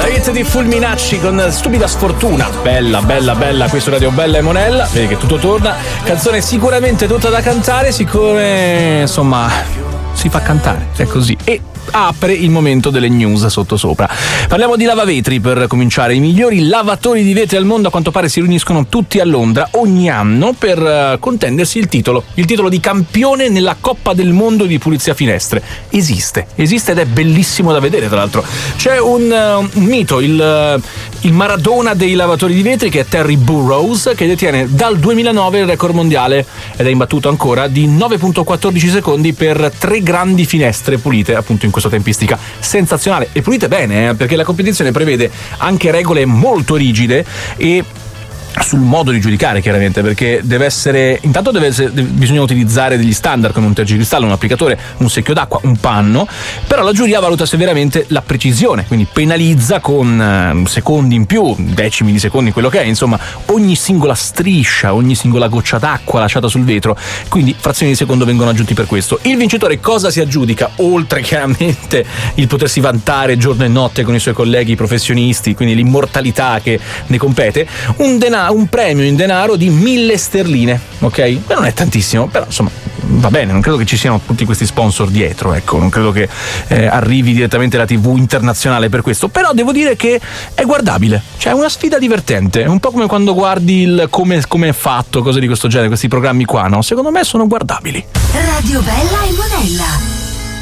La hit di Fulminacci con Stupida Sfortuna. Bella, bella, bella. Qui su Radio Bella e Monella. Vedi che tutto torna. Canzone sicuramente tutta da cantare. Siccome, insomma, si fa cantare. È così. E apre il momento delle news sottosopra. Parliamo di lavavetri per cominciare. I migliori lavatori di vetri al mondo a quanto pare si riuniscono tutti a Londra ogni anno per contendersi il titolo di campione nella Coppa del Mondo di pulizia finestre. Esiste ed è bellissimo da vedere, tra l'altro. C'è un mito, il Maradona dei lavatori di vetri, che è Terry Burrows, che detiene dal 2009 il record mondiale ed è imbattuto ancora di 9.14 secondi per 3 grandi finestre pulite appunto in questa tempistica sensazionale e pulite bene, perché la competizione prevede anche regole molto rigide e sul modo di giudicare, chiaramente, perché bisogna utilizzare degli standard come un tergicristallo, un applicatore, un secchio d'acqua, un panno, però la giuria valuta severamente la precisione, quindi penalizza con secondi in più, decimi di secondi, quello che è, insomma, ogni singola striscia, ogni singola goccia d'acqua lasciata sul vetro, quindi frazioni di secondo vengono aggiunti per questo. Il vincitore cosa si aggiudica? Oltre chiaramente il potersi vantare giorno e notte con i suoi colleghi professionisti, quindi l'immortalità che ne compete, un premio in denaro di 1.000 sterline, ok? Beh, non è tantissimo, però insomma va bene, non credo che ci siano tutti questi sponsor dietro, ecco, non credo che arrivi direttamente la TV internazionale per questo, però devo dire che è guardabile, cioè è una sfida divertente, è un po' come quando guardi il come è fatto, cose di questo genere, questi programmi qua, no? Secondo me sono guardabili. Radio Bella e Monella.